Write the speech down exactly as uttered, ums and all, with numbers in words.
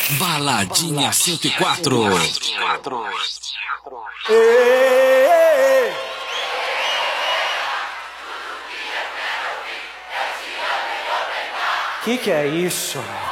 Baladinha cento e quatro. Ei, que que é isso?